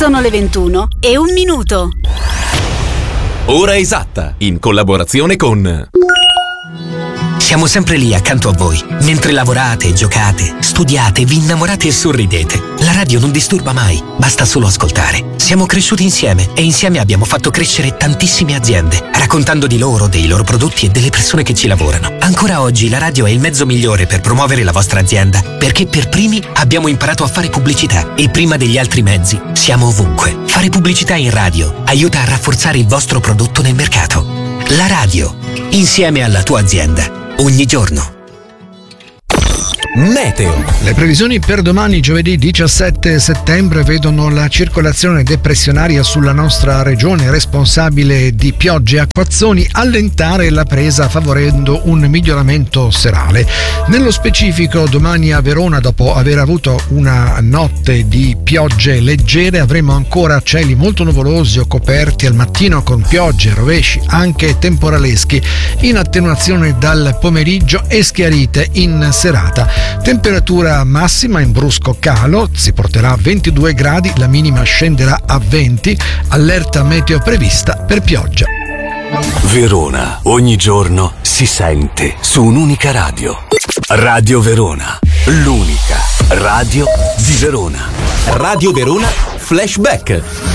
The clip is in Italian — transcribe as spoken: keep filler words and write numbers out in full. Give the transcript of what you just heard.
Sono le ventuno e un minuto. Ora esatta, in collaborazione con... Siamo sempre lì accanto a voi, mentre lavorate, giocate, studiate, vi innamorate e sorridete. La radio non disturba mai, basta solo ascoltare. Siamo cresciuti insieme e insieme abbiamo fatto crescere tantissime aziende, raccontando di loro, dei loro prodotti e delle persone che ci lavorano. Ancora oggi la radio è il mezzo migliore per promuovere la vostra azienda, perché per primi abbiamo imparato a fare pubblicità e prima degli altri mezzi siamo ovunque. Fare pubblicità in radio aiuta a rafforzare il vostro prodotto nel mercato. La radio, insieme alla tua azienda. Ogni giorno. Meteo. Le previsioni per domani, giovedì diciassette settembre, vedono la circolazione depressionaria sulla nostra regione, responsabile di piogge e acquazzoni, allentare la presa favorendo un miglioramento serale. Nello specifico, domani a Verona, dopo aver avuto una notte di piogge leggere, avremo ancora cieli molto nuvolosi o coperti al mattino con piogge, rovesci, anche temporaleschi, in attenuazione dal pomeriggio e schiarite in serata. Temperatura massima in brusco calo, si porterà a ventidue gradi, la minima scenderà a venti, allerta meteo prevista per pioggia. Verona, ogni giorno si sente su un'unica radio. Radio Verona, l'unica radio di Verona. Radio Verona Flashback.